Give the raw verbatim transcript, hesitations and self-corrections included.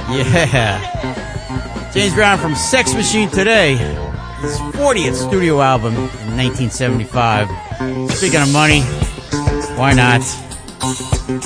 Yeah. James Brown from Sex Machine Today. His fortieth studio album in nineteen seventy-five. Speaking of money, why not?